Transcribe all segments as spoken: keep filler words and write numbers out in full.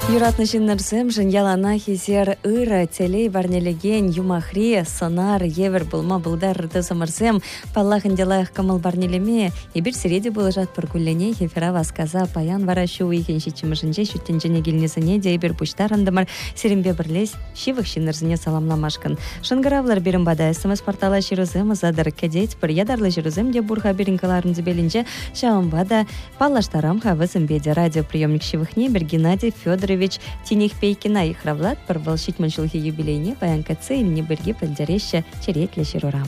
Юратны жиннерсем жын ялана хизер ыра телей барнелеген юмахри сонар евер булма булдар дызымырсем паллахын делаях камал барнелеме и бир среди было жат паргуллене хефера васказа паян варашу уйхенши чимышынче шүттенжене гильнесыне дейбер пуштарандымар серембе бірлес шивых шиннерзіне саламламашкан. Шынгаравлар берім бада смс портала ширузем задар кедет бір ядарлы ширузем де бурха беринкаларын зебелінче шауын бада паллаштарам хавызым беде радиоприемник шивыхне бір Геннадий Федорович Тинихпейкина и хравлат порвалшить маншулхи юбилейне паянка цель не берги пальдереща черетле ширурам.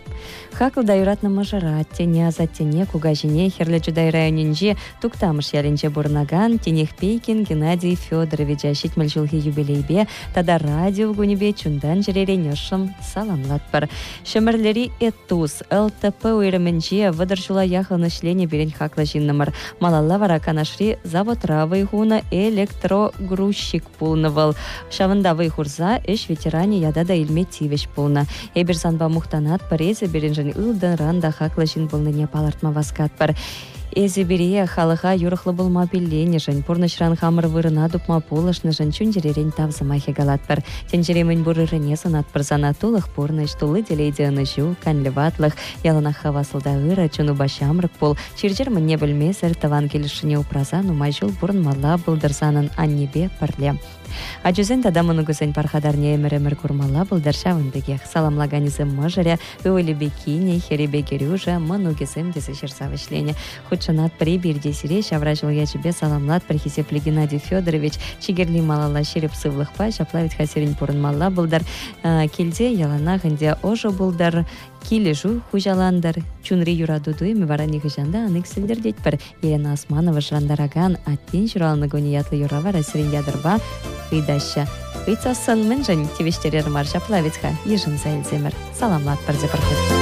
Хакылда юратна мажарат, тене азат тене, кугажине, херлечудай районинже, туктамыш ялинче бурнаган, Тинихпейкин Геннадий Федорович ашить мальчулхи юбилейбе, тада радио гунебе чундан жереренешым саламлатпар. Шемерлери этус, ЛТП уйрыменче, выдыршула яхал нашление берень хакла жиннамар. Малалла вараканашри заводравый хуна электрогрузчик пулнывал. Шавындавый хурза эш ветеране ядада ильметивеш пулна. Эберзанба мухтанат парезе беренжен ылдан ранда хакла жин болныне палартма васкат бар. Эзеберия халыха юрыхлы болма биллене жын, пурнышран хамыр вырына дупма пулышны жын чунжеререн тавзымахе галат бар. Тенжеремен бурырыне санат бір занатулых пурныш, тулы делейде анышу, канлеватлых, яланах хавасылда ыра, чуну башамрык пул, чиржермін не білмесір, таван келішіне упраза, нумайжул бурн мала бұлдырзанын аннебе парле. Аджузен тадамыны гүзен пархадарне эмер-эмер курмала бұлдаршавын бегех. Саламлаганизм мажаря, өйлі бекине, херебе керюжа, мыну гезем дезі жерсавышлене. Худшанат при бирде сире, шавражыл я тебе саламлат пархисепле Геннадий Федорович, чигерли малала шереп сывлых паш, аплавить хасерин пурын мала бұлдар, келде ялана гынде ожо бұлдар, килежу хужаландар, чунри юрадуду еми варани гыжанда анык сілдер детпір. Елена Османова жрандараган, аттен журалны гониятлы юравара сирен ядырба, Ыдаща. Ыйца сын мен жын тивештерер марша плавицха ежын заэлземер. Саламлат парзе пархет.